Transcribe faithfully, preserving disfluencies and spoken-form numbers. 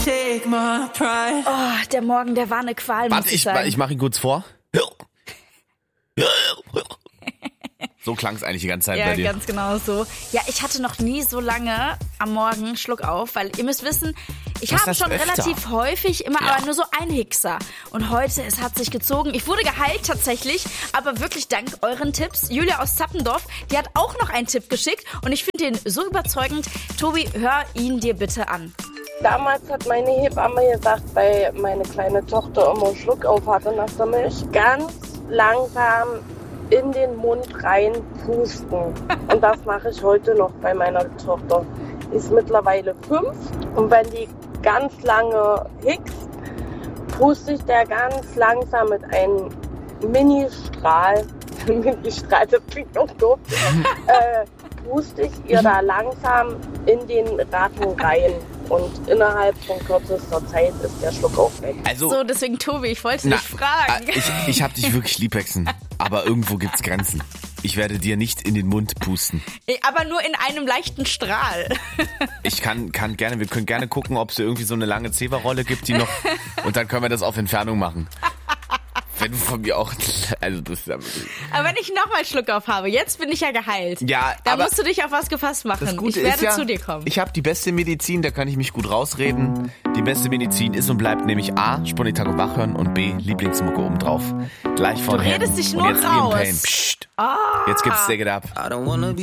Take my pride. Oh, der Morgen, der war eine Qual, muss Warte, ich ich, sagen. ich mache ihn kurz vor. So klang es eigentlich die ganze Zeit Ja, bei dir. ganz genau so. Ja, ich hatte noch nie so lange am Morgen Schluck auf, weil ihr müsst wissen, ich Was habe das schon öfter? relativ häufig immer Ja. aber nur so ein Hickser. Und heute, es hat sich gezogen. Ich wurde geheilt tatsächlich, aber wirklich dank euren Tipps. Julia aus Zappendorf, die hat auch noch einen Tipp geschickt und ich finde den so überzeugend. Tobi, hör ihn dir bitte an. Damals hat meine Hebamme gesagt, weil meine kleine Tochter immer Schluck auf hatte nach der Milch, ganz langsam in den Mund rein pusten. Und das mache ich heute noch bei meiner Tochter. Die ist mittlerweile fünf und wenn die ganz lange hickst, puste ich der ganz langsam mit einem Mini-Strahl, Mini-Strahl, das klingt noch doof, äh, puste ich ihr da langsam in den Rachen rein. Und innerhalb von kürzester Zeit ist der Schluck auch weg. Also, So, deswegen Tobi, ich wollte na, dich fragen. äh, ich, ich hab dich wirklich lieb, Hexen. Aber irgendwo gibt's Grenzen. Ich werde dir nicht in den Mund pusten. Aber nur in einem leichten Strahl. Ich kann, kann gerne, wir können gerne gucken, ob es irgendwie so eine lange Zewa-Rolle gibt, die noch, und dann können wir das auf Entfernung machen. Wenn du von mir auch, also das ist ja wirklich. Aber wenn ich nochmal Schluck auf habe, jetzt bin ich ja geheilt. Ja, Da aber musst du dich auf was gefasst machen. das Gute ich werde ist ja, zu dir kommen. ich habe die beste Medizin, da kann ich mich gut rausreden. Die beste Medizin ist und bleibt nämlich A, Sponitag und Wachhören und B, Lieblingsmucke obendrauf. Gleich vorne. redest dich und nur jetzt Ian raus. Payne. Psst. Jetzt gibt's Stick It Up. I don't wanna be